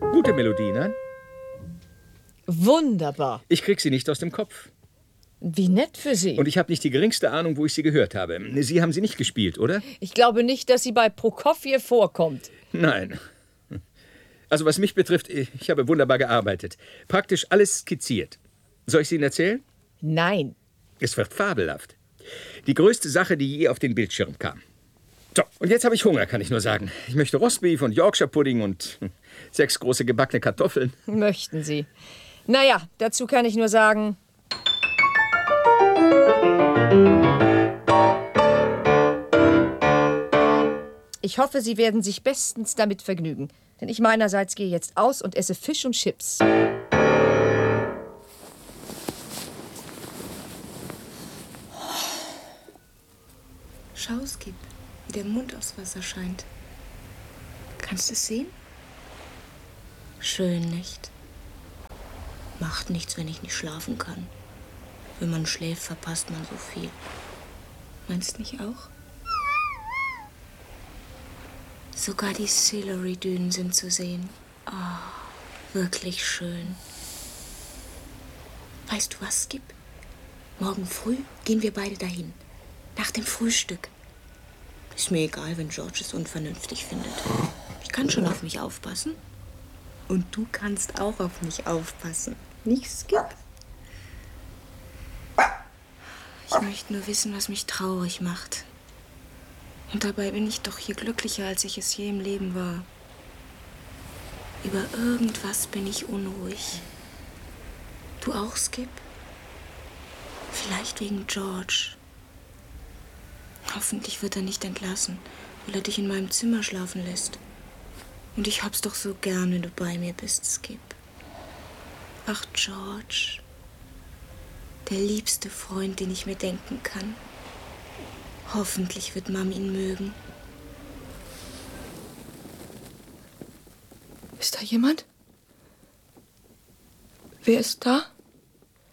Gute Melodie, ne? Wunderbar. Ich krieg sie nicht aus dem Kopf. Wie nett für Sie. Und ich habe nicht die geringste Ahnung, wo ich sie gehört habe. Sie haben sie nicht gespielt, oder? Ich glaube nicht, dass sie bei Prokofjew vorkommt. Nein. Also was mich betrifft, ich habe wunderbar gearbeitet. Praktisch alles skizziert. Soll ich es Ihnen erzählen? Nein. Es wird fabelhaft. Die größte Sache, die je auf den Bildschirm kam. So, und jetzt habe ich Hunger, kann ich nur sagen. Ich möchte Rostbeef und Yorkshire Pudding und 6 große gebackene Kartoffeln. Möchten Sie. Naja, dazu kann ich nur sagen... Ich hoffe, Sie werden sich bestens damit vergnügen. Denn ich meinerseits gehe jetzt aus und esse Fisch und Chips. Schau, Skip, wie der Mond aufs Wasser scheint. Kannst du es sehen? Schön, nicht? Macht nichts, wenn ich nicht schlafen kann. Wenn man schläft, verpasst man so viel. Meinst du nicht auch? Sogar die Sillery-Dünen sind zu sehen. Oh, wirklich schön. Weißt du was, Skip? Morgen früh gehen wir beide dahin. Nach dem Frühstück. Ist mir egal, wenn George es unvernünftig findet. Ich kann schon auf mich aufpassen. Und du kannst auch auf mich aufpassen. Nicht, Skip? Ich möchte nur wissen, was mich traurig macht. Und dabei bin ich doch hier glücklicher, als ich es je im Leben war. Über irgendwas bin ich unruhig. Du auch, Skip? Vielleicht wegen George. Hoffentlich wird er nicht entlassen, weil er dich in meinem Zimmer schlafen lässt. Und ich hab's doch so gern, wenn du bei mir bist, Skip. Ach, George. Der liebste Freund, den ich mir denken kann. Hoffentlich wird Mom ihn mögen. Ist da jemand? Wer ist da?